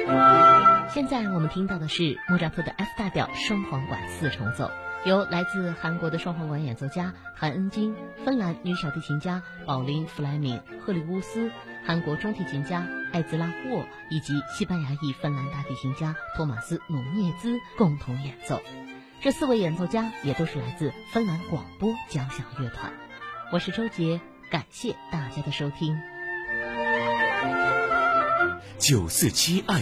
现在我们听到的是莫扎特的 F 大调双簧管四重奏，由来自韩国的双簧管演奏家韩恩金、芬兰女小提琴家宝琳·弗莱明、赫里乌斯、韩国中提琴家艾兹拉霍以及西班牙裔芬兰大提琴家托马斯·努涅兹共同演奏。这4位演奏家也都是来自芬兰广播交响乐团。我是周杰，感谢大家的收听。 947爱